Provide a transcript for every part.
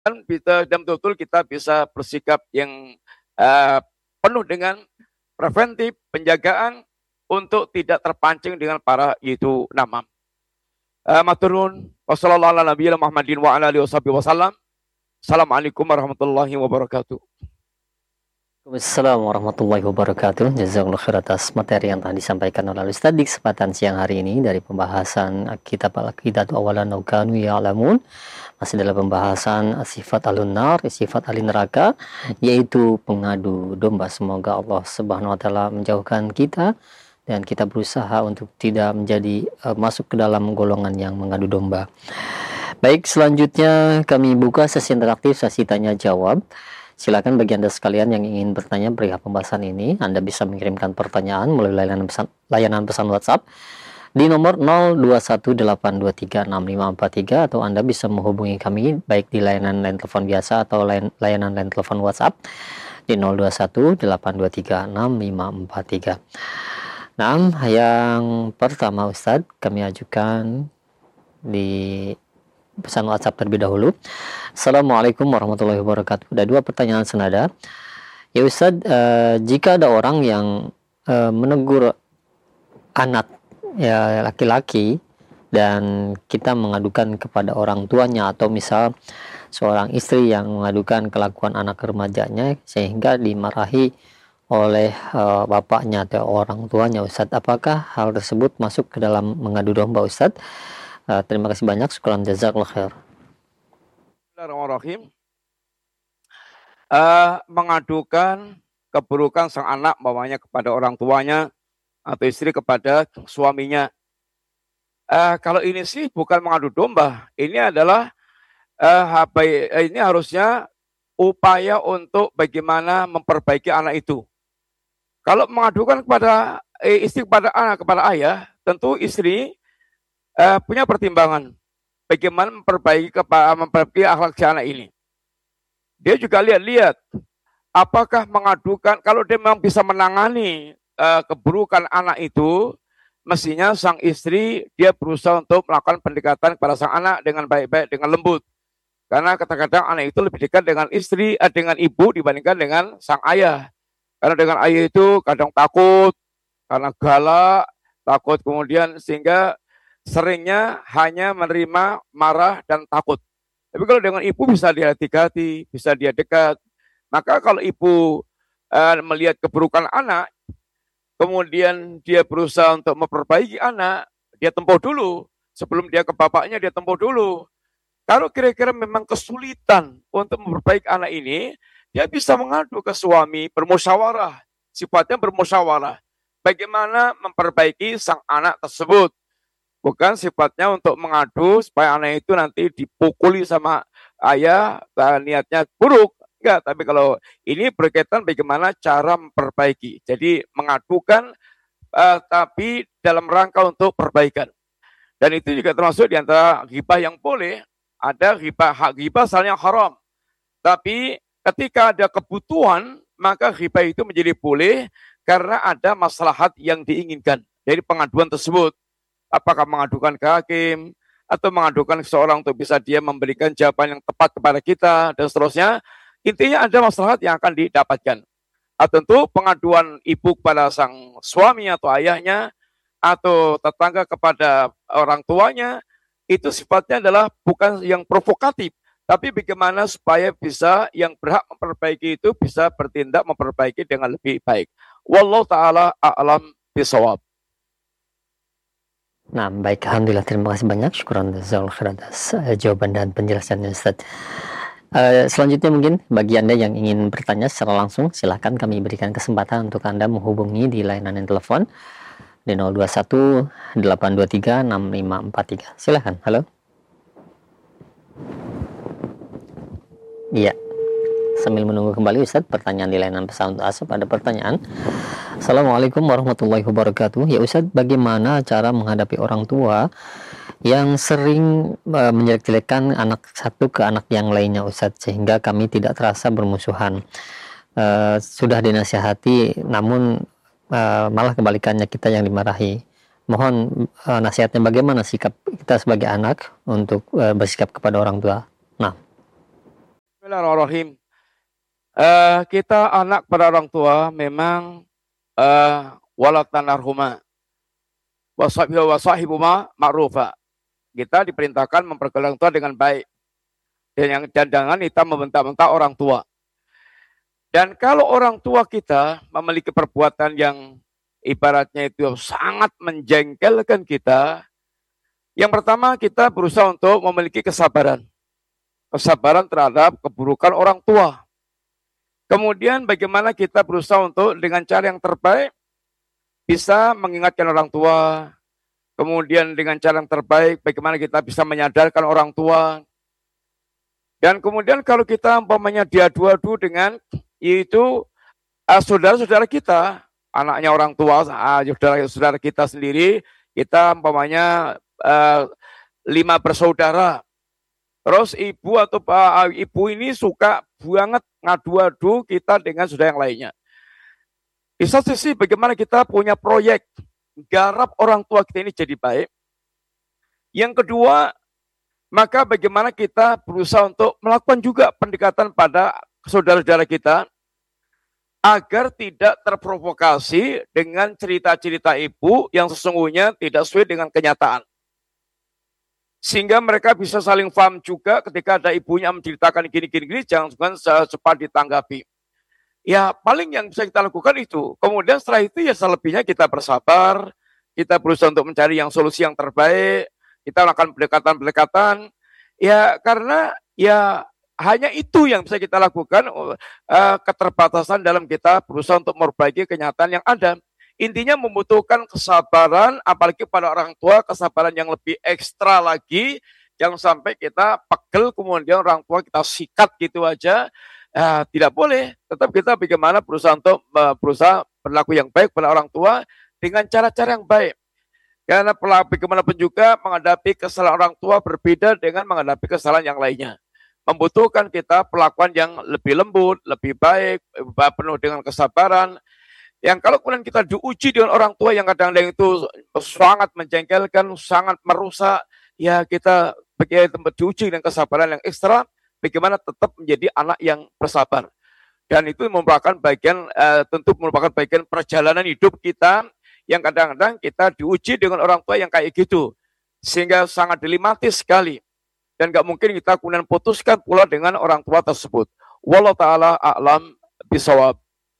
kita dan betul-betul kita bisa bersikap yang uh, penuh dengan preventif, penjagaan untuk tidak terpancing dengan para itu nama. Maturun wassalamualaikum warahmatullahi wabarakatuh. Assalamualaikum warahmatullahi wabarakatuh. Jazakallahu khair atas materi yang telah disampaikan oleh Ustaz di kesempatan siang hari ini dari pembahasan kitab Al-Aqidatu Awalan wa Kanu Ya'lamun. Masih dalam pembahasan sifat alun-nar, sifat ahli neraka, yaitu pengadu domba. Semoga Allah Subhanahu wa taala menjauhkan kita dan kita berusaha untuk tidak menjadi masuk ke dalam golongan yang mengadu domba. Baik, selanjutnya kami buka sesi interaktif, sesi tanya jawab. Silakan bagi Anda sekalian yang ingin bertanya perihal pembahasan ini, Anda bisa mengirimkan pertanyaan melalui layanan pesan WhatsApp di nomor 0218236543, atau Anda bisa menghubungi kami baik di layanan line telepon biasa atau layanan line telepon WhatsApp di 0218236543. Nah, yang pertama Ustadz, kami ajukan di pesan WhatsApp terlebih dahulu. Assalamualaikum warahmatullahi wabarakatuh. Ada dua pertanyaan senada. Ya Ustadz, jika ada orang yang menegur anak ya laki-laki dan kita mengadukan kepada orang tuanya, atau misal seorang istri yang mengadukan kelakuan anak remajanya sehingga dimarahi oleh bapaknya atau orang tuanya, Ustadz, apakah hal tersebut masuk ke dalam mengadu domba, Ustadz? Terima kasih banyak. Syukran, jazakallahu khair. Bismillahirrahmanirrahim. Mengadukan keburukan sang anak bawahnya kepada orang tuanya atau istri kepada suaminya. Kalau ini sih bukan mengadu domba, ini adalah ini harusnya upaya untuk bagaimana memperbaiki anak itu. Kalau mengadukan kepada istri kepada anak, kepada ayah, tentu istri punya pertimbangan bagaimana memperbaiki akhlak si anak ini. Dia juga lihat apakah mengadukan, kalau dia memang bisa menangani keburukan anak itu, mestinya sang istri dia berusaha untuk melakukan pendekatan kepada sang anak dengan baik-baik, dengan lembut. Karena kadang-kadang anak itu lebih dekat dengan istri, dengan ibu dibandingkan dengan sang ayah. Karena dengan ayah itu kadang takut, karena galak, takut kemudian sehingga seringnya hanya menerima marah dan takut. Tapi kalau dengan ibu bisa dia hati-hati, bisa dia dekat. Maka kalau ibu melihat keburukan anak, kemudian dia berusaha untuk memperbaiki anak, dia tempuh dulu. Sebelum dia ke bapaknya, dia tempuh dulu. Kalau kira-kira memang kesulitan untuk memperbaiki anak ini, dia bisa mengadu ke suami, bermusyawarah. Sifatnya bermusyawarah. Bagaimana memperbaiki sang anak tersebut. Bukan sifatnya untuk mengadu supaya anak itu nanti dipukuli sama ayah, niatnya buruk. Enggak, tapi kalau ini berkaitan bagaimana cara memperbaiki. Jadi mengadukan tapi dalam rangka untuk perbaikan. Dan itu juga termasuk di antara ghibah yang boleh. Ada ghibah, hak ghibah asalnya haram. Tapi ketika ada kebutuhan, maka ghibah itu menjadi boleh karena ada maslahat yang diinginkan dari pengaduan tersebut. Apakah mengadukan ke hakim, atau mengadukan seseorang untuk bisa dia memberikan jawaban yang tepat kepada kita, dan seterusnya. Intinya ada maslahat yang akan didapatkan. Tentu pengaduan ibu kepada sang suami atau ayahnya, atau tetangga kepada orang tuanya, itu sifatnya adalah bukan yang provokatif, tapi bagaimana supaya bisa yang berhak memperbaiki itu bisa bertindak memperbaiki dengan lebih baik. Wallahu ta'ala a'lam bishawab. Nah, baik, alhamdulillah, terima kasih banyak. Syukuran jazakallahu khair atas jawaban dan penjelasannya, Ustaz. Selanjutnya mungkin bagi Anda yang ingin bertanya secara langsung, silahkan kami berikan kesempatan untuk Anda menghubungi di layanan telepon di 021-823-6543. Silahkan, halo. Iya. Sambil menunggu kembali Ustaz, pertanyaan di layanan pesan WhatsApp ada pertanyaan. Assalamualaikum warahmatullahi wabarakatuh. Ya Ustaz, bagaimana cara menghadapi orang tua yang sering menjelek-jelekan anak satu ke anak yang lainnya, Ustaz, sehingga kami tidak terasa bermusuhan? Sudah dinasihati, namun malah kebalikannya kita yang dimarahi. Mohon nasihatnya, bagaimana sikap kita sebagai anak untuk bersikap kepada orang tua? Nah, Bismillahirrahmanirrahim. Kita anak pada orang tua memang wala tanarhuma wasahibuma ma'rufa. Kita diperintahkan memperlakukan orang tua dengan baik. Dan jangan kita membentak-bentak orang tua. Dan kalau orang tua kita memiliki perbuatan yang ibaratnya itu sangat menjengkelkan kita, yang pertama kita berusaha untuk memiliki kesabaran. Kesabaran terhadap keburukan orang tua. Kemudian bagaimana kita berusaha untuk dengan cara yang terbaik bisa mengingatkan orang tua. Kemudian dengan cara yang terbaik bagaimana kita bisa menyadarkan orang tua. Dan kemudian kalau kita umpamanya diadu-adu dengan yaitu saudara-saudara kita, anaknya orang tua, saudara-saudara kita sendiri, kita umpamanya 5 bersaudara. Terus ibu atau ibu ini suka banget ngadu-adu kita dengan saudara yang lainnya. Di satu sisi bagaimana kita punya proyek garap orang tua kita ini jadi baik. Yang kedua, maka bagaimana kita berusaha untuk melakukan juga pendekatan pada saudara-saudara kita agar tidak terprovokasi dengan cerita-cerita ibu yang sesungguhnya tidak sesuai dengan kenyataan. Sehingga mereka bisa saling paham juga ketika ada ibunya menceritakan gini-gini, jangan cepat ditanggapi. Ya paling yang bisa kita lakukan itu. Kemudian setelah itu ya selebihnya kita bersabar, kita berusaha untuk mencari yang solusi yang terbaik, kita melakukan pendekatan-pendekatan. Ya karena ya hanya itu yang bisa kita lakukan, keterbatasan dalam kita berusaha untuk memperbaiki kenyataan yang ada. Intinya membutuhkan kesabaran, apalagi pada orang tua, kesabaran yang lebih ekstra lagi. Jangan sampai kita pegel, kemudian orang tua kita sikat gitu aja. Tidak boleh. Tetap kita bagaimana berusaha untuk berusaha berlaku yang baik pada orang tua dengan cara-cara yang baik. Karena bagaimanapun juga menghadapi kesalahan orang tua berbeda dengan menghadapi kesalahan yang lainnya. Membutuhkan kita perlakuan yang lebih lembut, lebih baik, penuh dengan kesabaran. Yang kalau kemudian kita diuji dengan orang tua yang kadang-kadang itu sangat menjengkelkan, sangat merusak, ya kita diuji dengan kesabaran yang ekstra, bagaimana tetap menjadi anak yang bersabar. Dan itu merupakan bagian, tentu merupakan bagian perjalanan hidup kita, yang kadang-kadang kita diuji dengan orang tua yang kayak gitu. Sehingga sangat dilematis sekali. Dan gak mungkin kita kemudian putuskan pula dengan orang tua tersebut. Wallahu ta'ala a'lam bisawab.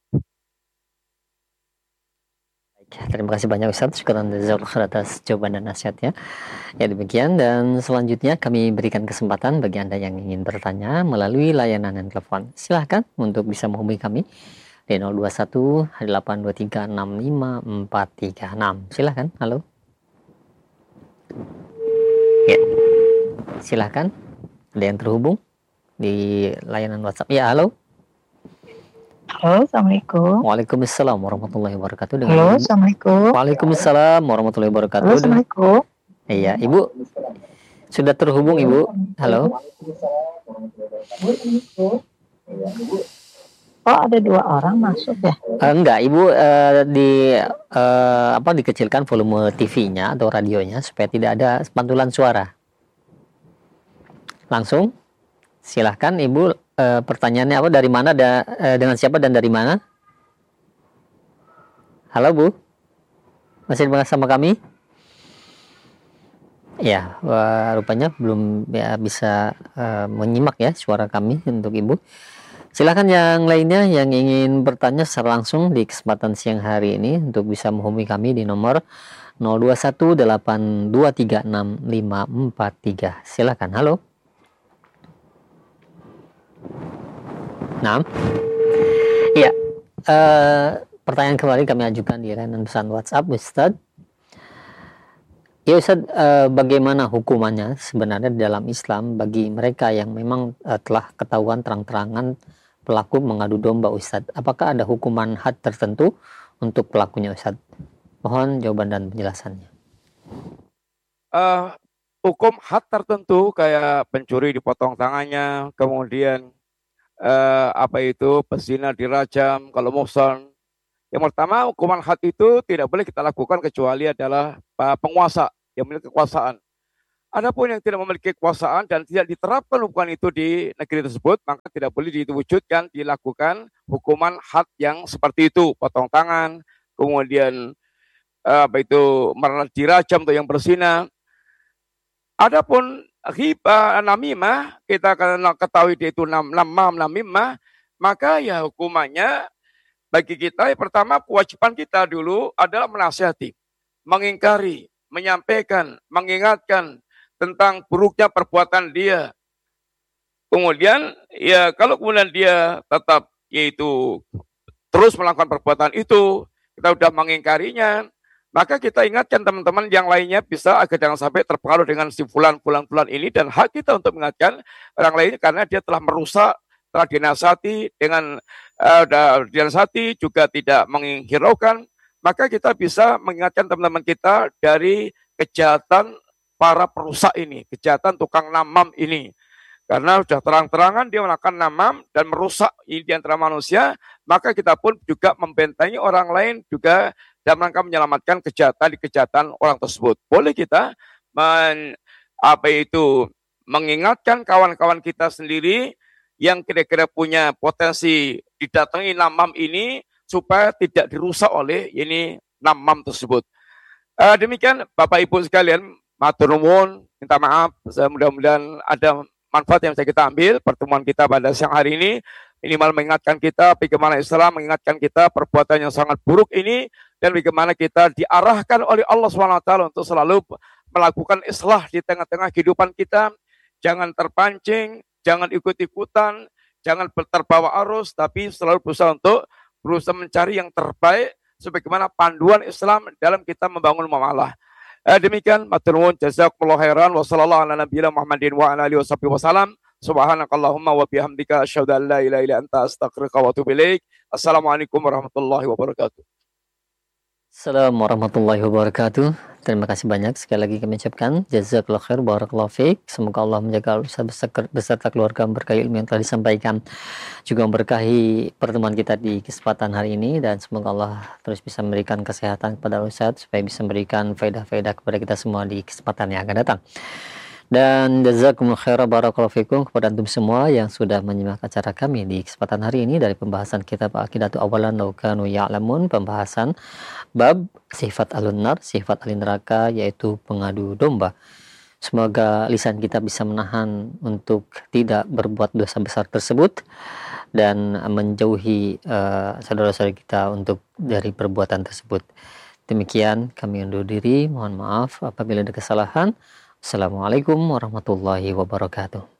Terima kasih banyak Ustaz, syukuran jazakallahu atas jawaban dan nasihatnya. Ya demikian, dan selanjutnya kami berikan kesempatan bagi Anda yang ingin bertanya melalui layanan dan telepon. Silahkan untuk bisa menghubungi kami di 021 823 65436. Silahkan, halo. Ya, silahkan. Ada yang terhubung di layanan WhatsApp. Ya, halo. Halo, Assalamualaikum. Waalaikumsalam warahmatullahi wabarakatuh. Halo, Assalamualaikum. Waalaikumsalam warahmatullahi wabarakatuh. Halo, Assalamualaikum. Iya, Ibu sudah terhubung, Ibu. Halo. Oh, ada 2 orang masuk ya? Enggak, Ibu dikecilkan volume TV-nya atau radionya supaya tidak ada pantulan suara. Langsung, silahkan Ibu. Pertanyaannya apa, dari mana, dengan siapa dan dari mana? Halo Bu, masih bersama kami? Ya, rupanya belum bisa menyimak ya suara kami untuk Ibu. Silakan yang lainnya yang ingin bertanya secara langsung di kesempatan siang hari ini untuk bisa menghubungi kami di nomor 0218236543. Silakan, halo. Nah, iya, pertanyaan kembali kami ajukan di layanan pesan WhatsApp, Ustadz. Ya Ustadz, bagaimana hukumannya sebenarnya dalam Islam bagi mereka yang memang telah ketahuan terang-terangan pelaku mengadu domba, Ustadz? Apakah ada hukuman had tertentu untuk pelakunya, Ustadz? Mohon jawaban dan penjelasannya. Hukum had tertentu kayak pencuri dipotong tangannya, kemudian pezina dirajam, kalau muhsan. Yang pertama, hukuman had itu tidak boleh kita lakukan kecuali adalah penguasa yang memiliki kekuasaan. Adapun yang tidak memiliki kekuasaan dan tidak diterapkan hukuman itu di negeri tersebut, maka tidak boleh diwujudkan, dilakukan hukuman had yang seperti itu, potong tangan, kemudian dirajam untuk yang berzina. Adapun ghibah, namimah, kita akan ketahui dia itu namimah, maka ya hukumannya bagi kita yang pertama kewajiban kita dulu adalah menasihati, mengingkari, menyampaikan, mengingatkan tentang buruknya perbuatan dia. Kemudian ya kalau kemudian dia tetap yaitu terus melakukan perbuatan itu, kita sudah mengingkarinya, maka kita ingatkan teman-teman yang lainnya bisa agar jangan sampai terpengaruh dengan si fulan ini, dan hak kita untuk mengingatkan orang lain karena dia telah merusak, telah dinasihati dengan dinasihati juga tidak menghiraukan, maka kita bisa mengingatkan teman-teman kita dari kejahatan para perusak ini, kejahatan tukang namam ini. Karena sudah terang-terangan dia melakukan namam dan merusak di antara manusia, maka kita pun juga membentengi orang lain juga dalam rangka menyelamatkan kejahatan orang tersebut. Boleh kita mengingatkan kawan-kawan kita sendiri yang kira-kira punya potensi didatangi namam ini supaya tidak dirusak oleh ini namam tersebut. Demikian Bapak Ibu sekalian, matur nuwun, minta maaf, mudah-mudahan ada manfaat yang bisa kita ambil pertemuan kita pada siang hari ini. Minimal mengingatkan kita bagaimana Islam mengingatkan kita perbuatan yang sangat buruk ini, dan bagaimana kita diarahkan oleh Allah SWT untuk selalu melakukan islah di tengah-tengah kehidupan kita. Jangan terpancing, jangan ikut-ikutan, jangan terbawa arus, tapi selalu berusaha mencari yang terbaik sebagaimana panduan Islam dalam kita membangun muamalah. Demikian, matur nuwun, jazakumullah khairan, wa sallallahu ala nabiyina Muhammadin wa ala alihi wasallam. Subhanakallahumma wa bihamdika asyhadu an la ilaha illa anta astaghfiruka wa atubu ilaik. Assalamualaikum warahmatullahi wabarakatuh. Assalamualaikum warahmatullahi wabarakatuh. Terima kasih banyak sekali lagi kami ucapkan jazakallahu khair, barakallahu fiik. Semoga Allah menjaga beserta keluarga, berkahi ilmu yang telah disampaikan, juga memberkahi pertemuan kita di kesempatan hari ini, dan semoga Allah terus bisa memberikan kesehatan kepada Ustaz supaya bisa memberikan faedah-faedah kepada kita semua di kesempatan yang akan datang. Dan jazakumullah khairan, barakallahu fikum kepada antum semua yang sudah menyimak acara kami di kesempatan hari ini dari pembahasan kitab Aqidatu Awalan Law Kanu Ya'lamun, pembahasan bab sifat alun-nar, sifat ahli neraka, yaitu pengadu domba. Semoga lisan kita bisa menahan untuk tidak berbuat dosa besar tersebut dan menjauhi saudara-saudara kita untuk dari perbuatan tersebut. Demikian kami undur diri, mohon maaf apabila ada kesalahan. Assalamualaikum warahmatullahi wabarakatuh.